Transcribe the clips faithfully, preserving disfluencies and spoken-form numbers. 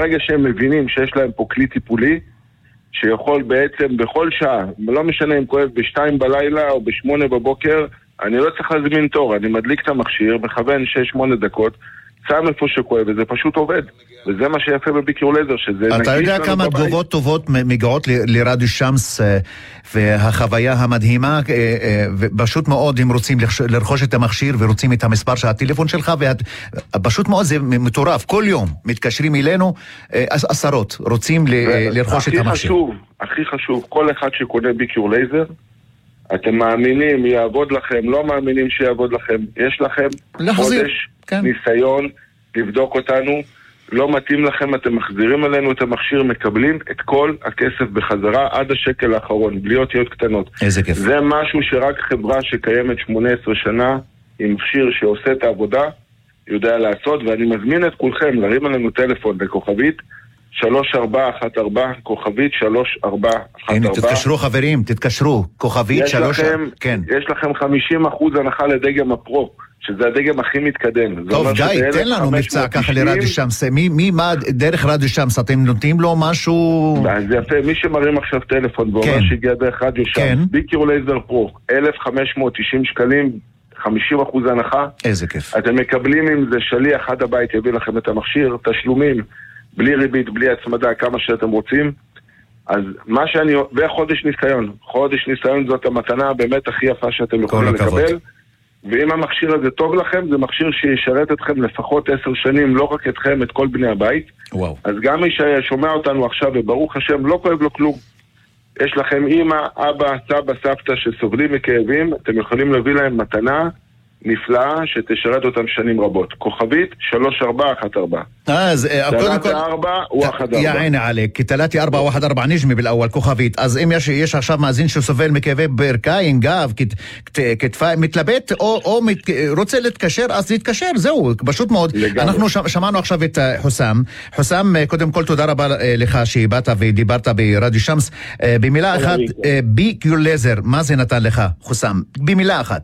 ברגע שהם מבינים שיש להם פה כלי טיפולי, שיכול בעצם בכל שעה, לא משנה אם כואב בשתיים בלילה או בשמונה בבוקר, אני לא צריך להזמין תור, אני מדליק את המכשיר, מכוון שש שמונה דקות, שם איפה שכואב, וזה פשוט עובד. וזה מה שיפה בביקור לייזר, שזה נגיש. אתה יודע כמה תגובות טובות מגיעות לרדיו שמס, והחוויה המדהימה, ופשוט מאוד הם רוצים לרכוש את המכשיר, ורוצים את המספר של הטלפון שלך, ופשוט מאוד זה מטורף. כל יום מתקשרים אלינו עשרות, רוצים לרכוש את המכשיר. הכי חשוב, כל אחד שקונה ביקור לייזר, אתם מאמינים, יעבוד לכם, לא מאמינים שיעבוד לכם, יש לכם חודש ניסיון לבדוק אותנו, לא מתאים לכם, אתם מחזירים עלינו את המכשיר, מקבלים את כל הכסף בחזרה עד השקל האחרון, בלי אותיות קטנות. איזה כיף. זה משהו שרק חברה שקיימת שמונה עשרה שנה, עם מכשיר שעושה את העבודה, יודע לעשות, ואני מזמין את כולכם להרים עלינו טלפון בכוכבית, שלוש ארבע אחת ארבע, כוכבית שלוש ארבע אחת ארבע. הנה, תתקשרו חברים, תתקשרו, כוכבית שלוש... יש לכם חמישים אחוז הנחה לדגם הפרו, שזה הדגם הכי מתקדם. טוב, גיא, תן לנו מבצע ככה לרדיו שמס. מי, מה, דרך רדיו שמס, אתם נותנים לו משהו... זה יפה, מי שמרים עכשיו טלפון ואומר שהגיע דרך רדיו שמס, ביקור לייזר פרו, אלף חמש מאות תשעים שקלים, חמישים אחוז הנחה. איזה כיף. אתם מקבלים עם זה שליח עד הבית יביא לכם את המכשיר, תשלומים, בלי ריבית, בלי הצמדה, כמה שאתם רוצים. אז מה שאני... וחודש ניסיון. חודש ניסיון זאת המתנה באמת הכי יפה שאתם יכולים לקבל. ואם המכשיר הזה טוב לכם, זה מכשיר שישרת אתכם לפחות עשר שנים, לא רק אתכם, את כל בני הבית. וואו. אז גם מי ששומע אותנו עכשיו, וברוך השם, לא כואב לו כלום. יש לכם אמא, אבא, סבא, סבתא שסובלים מכאבים, אתם יכולים להביא להם מתנה נפלאה שתשרת אותם שנים רבות. כוכבית שלוש ארבע אחת ארבע. אז קודם כל ארבע ואחת ארבע. יא עיני עליק, תלתי ארבע ואחת ארבע נג'מי באלאול כוכבית. אז אם יש יש עכשיו מאזין שסובל מכאבי ברכיים, גב, כתפיים, מתלבט או רוצה להתקשר, אז להתקשר, זהו, פשוט מאוד. אנחנו שמענו עכשיו את חוסם. חוסם, קודם כל תודה רבה לך שבאת ודיברת ברדיו שמס. במילה אחת, ביקור לייזר, מה זה נתן לך, חוסם? במילה אחת.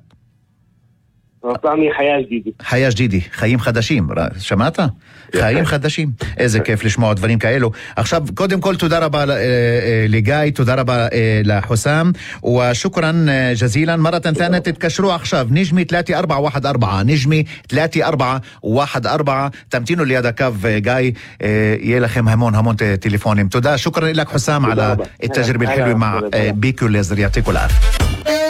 רצאני חיה ג'דידי. חיה ג'דידי, חיים חדשים, שמעת? חיים חדשים. איזה כיף לשמוע דברים כאלו. עכשיו, קודם כל, תודה רבה לגיא, תודה רבה לחוסם, ושוקרן ג'זילן, מרתן תאנה, תתקשרו עכשיו, נג'מי שלוש ארבע אחת ארבע, נג'מי שלוש ארבע אחת ארבע, תמתינו ליד הקו, גיא, יהיה לכם המון המון טלפונים. תודה, שוקרן לך חוסם, על התג'רבה الحلوة مع بيكور ليزر, يعطيكم العافية.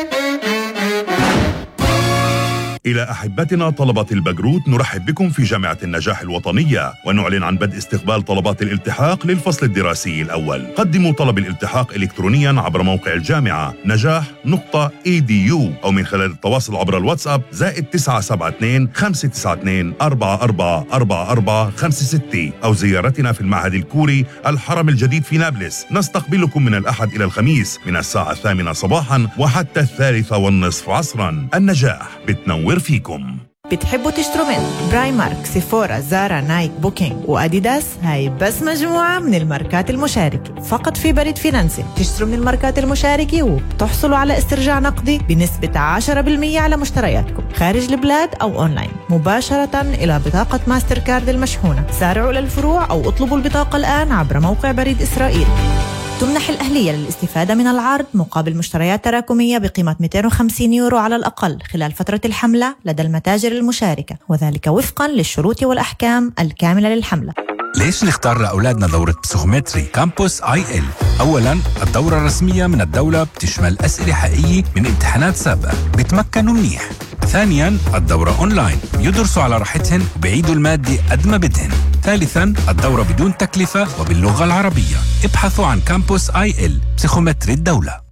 إلى أحبتنا طلبة البكالوريوس نرحب بكم في جامعة النجاح الوطنية ونعلن عن بدء استقبال طلبات الالتحاق للفصل الدراسي الأول. قدموا طلب الالتحاق إلكترونيا عبر موقع الجامعة نجاح نقطة إي دي يو أو من خلال التواصل عبر الواتساب زائد تسعة سبعة اثنين خمسة تسعة اثنين أربعة أربعة أربعة أربعة خمسة ستة أو زيارتنا في المعهد الكوري الحرم الجديد في نابلس. نستقبلكم من الأحد إلى الخميس من الساعة الثامنة صباحا وحتى الثالثة والنصف عصرا. النجاح بتنور فيكم. بتحبوا تشتروا من برايمارك، سيفورا، زارا، نايك، بوكينج وأديداس؟ هاي بس مجموعة من الماركات المشاركة فقط في بريد فينانسي. تشتروا من الماركات المشاركة وبتحصلوا على استرجاع نقدي بنسبة عشرة بالمئة على مشترياتكم خارج البلاد أو أونلاين مباشرة إلى بطاقة ماستر كارد المشحونة. سارعوا للفروع أو اطلبوا البطاقة الآن عبر موقع بريد إسرائيل. تمنح الأهلية للاستفادة من العرض مقابل مشتريات تراكمية بقيمة مئتين وخمسين يورو على الأقل خلال فترة الحملة لدى المتاجر المشاركة، وذلك وفقا للشروط والأحكام الكاملة للحملة. ليش نختار لأولادنا دورة بسيخومتري كامبوس آي إل؟ أولاً الدورة الرسمية من الدولة بتشمل أسئلة حقيقية من امتحانات سابقة بتمكنوا منيح. ثانياً الدورة أونلاين يدرسوا على راحتهن وبيعيدوا المادة قد ما بدهن. ثالثاً الدورة بدون تكلفة وباللغة العربية. ابحثوا عن كامبوس آي إل بسيخومتري الدولة.